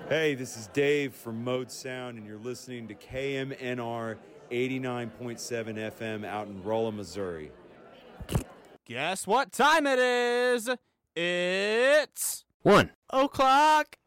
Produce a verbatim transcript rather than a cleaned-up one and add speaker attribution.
Speaker 1: Hey, this is Dave from Mode Sound, and you're listening to K M N R eighty-nine point seven F M out in Rolla, Missouri.
Speaker 2: Guess what time it is? It's
Speaker 3: One
Speaker 2: o'clock.